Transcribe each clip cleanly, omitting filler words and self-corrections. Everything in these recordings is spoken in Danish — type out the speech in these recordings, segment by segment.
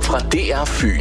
fra DR Fyn.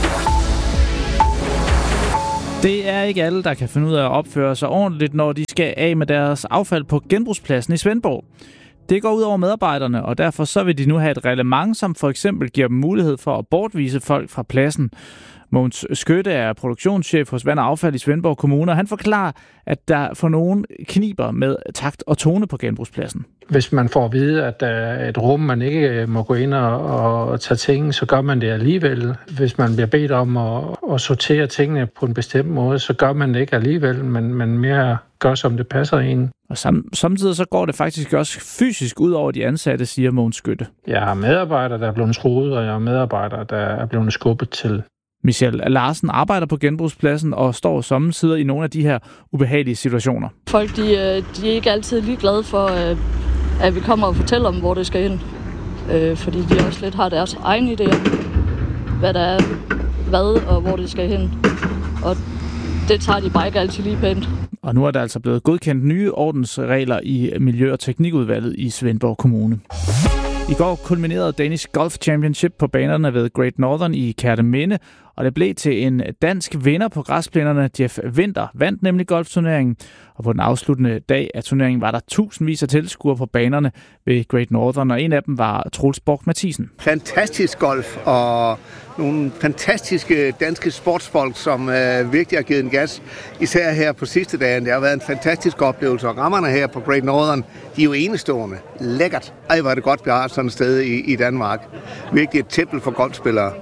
Det er ikke alle, der kan finde ud af at opføre sig ordentligt, når de skal af med deres affald på genbrugspladsen i Svendborg. Det går ud over medarbejderne, og derfor så vil de nu have et reglement, som for eksempel giver dem mulighed for at bortvise folk fra pladsen. Mogens Skytte er produktionschef hos Vand og Affald i Svendborg Kommune, og han forklarer, at der for nogen kniber med takt og tone på genbrugspladsen. Hvis man får at vide, at der er et rum, man ikke må gå ind og tage ting, så gør man det alligevel. Hvis man bliver bedt om at sortere tingene på en bestemt måde, så gør man det ikke alligevel, men mere gør, som det passer en. Og samtidig så går det faktisk også fysisk ud over de ansatte, siger Mogens Skytte. Jeg har medarbejdere, der er blevet skruet, og jeg har medarbejdere, der er blevet skubbet til. Michelle Larsen arbejder på genbrugspladsen og står sommetider i nogle af de her ubehagelige situationer. Folk de er ikke altid lige glade for, at vi kommer og fortæller dem, hvor det skal hen. Fordi de også lidt har deres egne idéer, hvad der er, hvad og hvor det skal hen. Og det tager de bare ikke altid lige pænt. Og nu er der altså blevet godkendt nye ordensregler i Miljø- og Teknikudvalget i Svendborg Kommune. I går kulminerede Danish Golf Championship på banerne ved Great Northern i Kerteminde, og det blev til en dansk vinder på græsplænerne. Jeff Winther vandt nemlig golfturneringen, og på den afsluttende dag af turneringen var der tusindvis af tilskuere på banerne ved Great Northern, og en af dem var Troels Borch-Mathisen. Fantastisk golf og nogle fantastiske danske sportsfolk, som virkelig har givet en gas, især her på sidste dagen. Det har været en fantastisk oplevelse, og rammerne her på Great Northern, de er jo enestående. Lækkert. Ej, hvor er det godt, vi har sådan et sted i Danmark. Virkelig et tempel for golfspillere.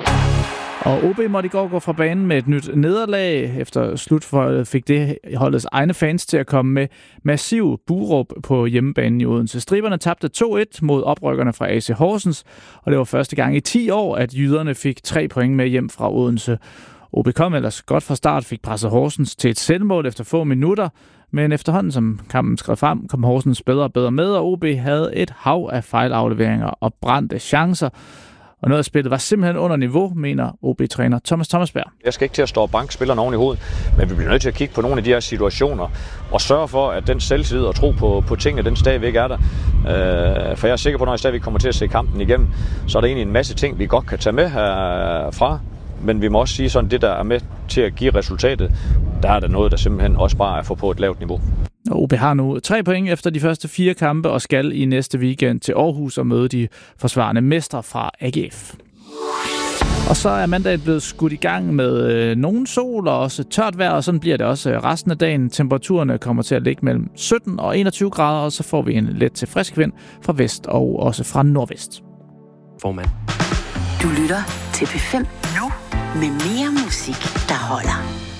Og OB måtte i går gå fra banen med et nyt nederlag. Efter slutforholdet fik det holdets egne fans til at komme med massiv buråb på hjemmebanen i Odense. Striberne tabte 2-1 mod oprykkerne fra AC Horsens, og det var første gang i 10 år, at jyderne fik 3 point med hjem fra Odense. OB kom ellers godt fra start, fik presset Horsens til et selvmål efter få minutter, men efterhånden som kampen skred frem, kom Horsens bedre og bedre med, og OB havde et hav af fejlafleveringer og brændte chancer. Og noget af spillet var simpelthen under niveau, mener OB-træner Thomas Thomasberg. Jeg skal ikke til at stå og banke spillerne oven i hovedet, men vi bliver nødt til at kigge på nogle af de her situationer og sørge for, at den selvtillid og tro på tingene, den stadigvæk er der. For jeg er sikker på, at når jeg stadigvæk kommer til at se kampen igennem, så er der egentlig en masse ting, vi godt kan tage med herfra. Men vi må også sige sådan, det der er med til at give resultatet, der er der noget, der simpelthen også bare er for på et lavt niveau. OB har nu 3 point efter de første 4 kampe og skal i næste weekend til Aarhus og møde de forsvarende mestre fra AGF. Og så er mandagen blevet skudt i gang med nogen sol og også tørt vejr, og sådan bliver det også resten af dagen. Temperaturerne kommer til at ligge mellem 17 og 21 grader, og så får vi en let til frisk vind fra vest og også fra nordvest. Formand. Du lytter til P5 nu med mere musik, der holder.